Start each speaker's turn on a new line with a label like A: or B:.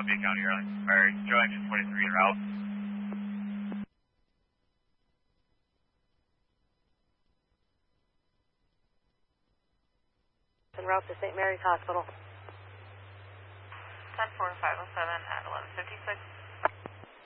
A: Columbia County Airlines, or Joe Engine 23 en route.
B: En route to St. Mary's Hospital.
C: 10-4-507 at 11:56.